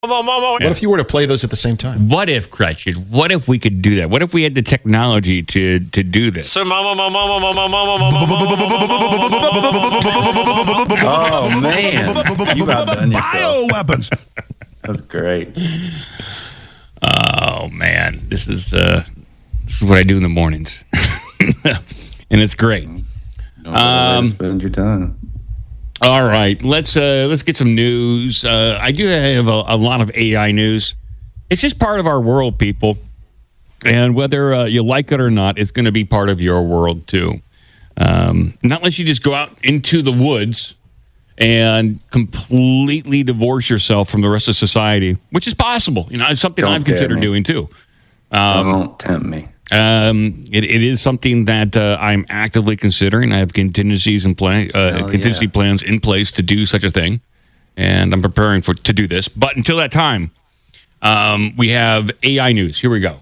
What if you were to play those at the same time? What if, Gretchen? What if we could do that? What if we had the technology to do this? Oh, man. You outdone yourself. Bioweapons. That's great. Oh, man. This is what I do in the mornings. And it's great. Spend your time. All right, let's get some news. I do have a lot of AI news. It's just part of our world, people. And whether you like it or not, it's going to be part of your world, too. Not unless you just go out into the woods and completely divorce yourself from the rest of society, which is possible. You know, it's something I've considered doing, too. Don't tempt me. It is something that I'm actively considering. I have contingency plans in place to do such a thing, and I'm preparing to do this. But until that time, we have AI news. Here we go.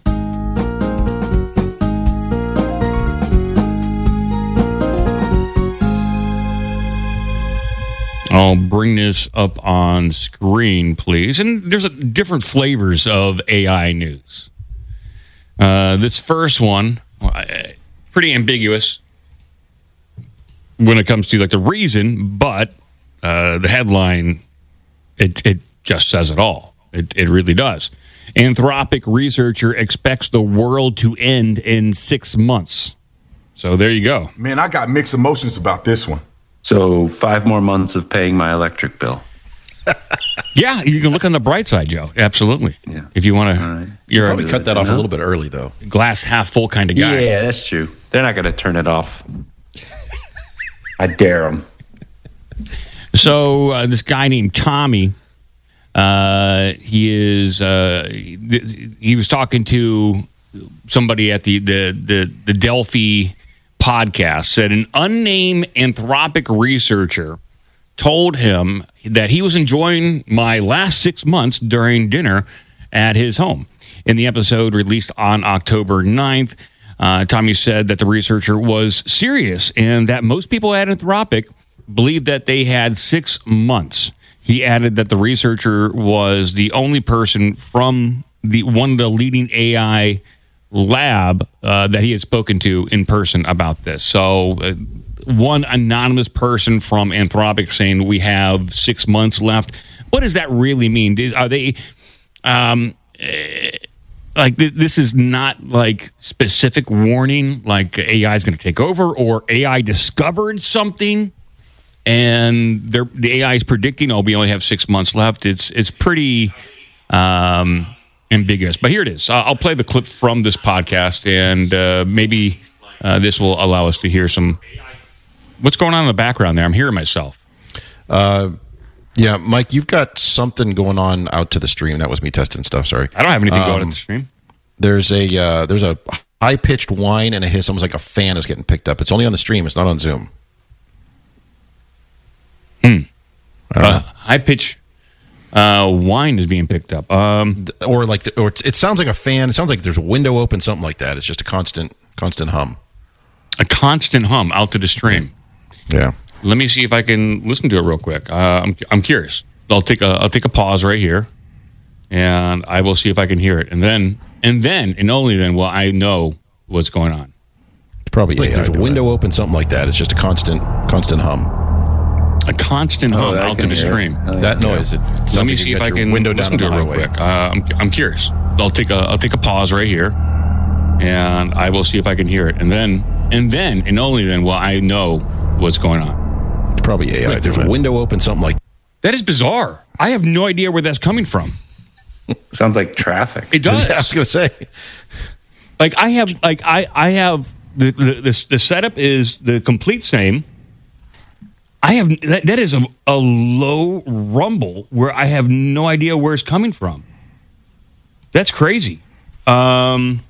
I'll bring this up on screen, please. And there's different flavors of AI news. This first one, pretty ambiguous when it comes to like the reason, but the headline, it just says it all. It really does. Anthropic researcher expects the world to end in 6 months. So there you go. Man, I got mixed emotions about this one. So 5 more months of paying my electric bill. Yeah, you can look on the bright side, Joe. Absolutely. Yeah. If you want to. Right. You're Probably cut that off a little bit early, though. glass half full kind of guy. Yeah, that's true. They're not going to turn it off. I dare them. So this guy named Tommy, he was talking to somebody at the Delphi podcast, said an unnamed Anthropic researcher told him that he was enjoying my last 6 months during dinner at his home. In the episode released on October 9th, Tommy said that the researcher was serious and that most people at Anthropic believed that they had 6 months. He added that the researcher was the only person from one of the leading AI lab that he had spoken to in person about this. So one anonymous person from Anthropic saying we have 6 months left. What does that really mean? Are they like this is not like specific warning like AI is going to take over or AI discovered something and the AI is predicting we only have 6 months left. It's pretty ambiguous. But here it is. I'll play the clip from this podcast and maybe this will allow us to hear some. What's going on in the background there? I'm hearing myself. Yeah, Mike, you've got something going on out to the stream. That was me testing stuff. Sorry, I don't have anything going on the stream. There's a high pitched whine and a hiss, almost like a fan is getting picked up. It's only on the stream. It's not on Zoom. High pitch whine is being picked up. Or it sounds like a fan. It sounds like there's a window open, something like that. It's just a constant hum. A constant hum out to the stream. Yeah. Let me see if I can listen to it real quick. I'm curious. I'll take a pause right here, and I will see if I can hear it, and then and only then will I know what's going on. It's probably there's a window open, something like that. It's just a constant hum. A constant hum out to the stream. That noise. Let me see if I can listen to it real quick. I'm curious. I'll take a pause right here, and I will see if I can hear it, and then and only then will I know what's going on. It's probably AI. There's a window open, something like that. Is bizarre. I have no idea where that's coming from. Sounds like traffic. It does. I was going to say. Like I have the setup is the complete same. I have that is a low rumble where I have no idea where it's coming from. That's crazy. Oh,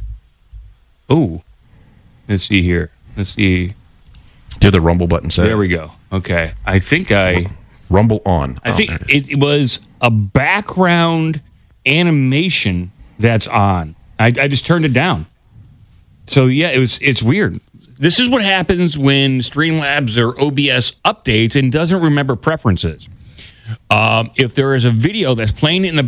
let's see here. Let's see. Do you have the rumble button set? There we go. Okay. I think rumble on. I think it was a background animation that's on. I just turned it down. So yeah, it's weird. This is what happens when Streamlabs or OBS updates and doesn't remember preferences. If there is a video that's playing in the